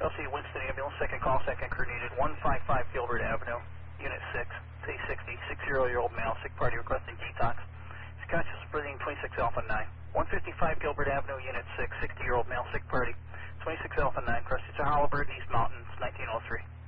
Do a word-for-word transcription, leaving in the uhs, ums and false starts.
L C Winston Ambulance, second call, second crew needed, one five five Gilbert Avenue, Unit six, T sixty, sixty-year-old male, sick party requesting detox. He's conscious breathing, twenty-six Alpha nine. one fifty-five Gilbert Avenue, Unit six, sixty-year-old male, sick party, twenty-six Alpha nine, Crusty to Hollowbird, East Mountains, nineteen oh three.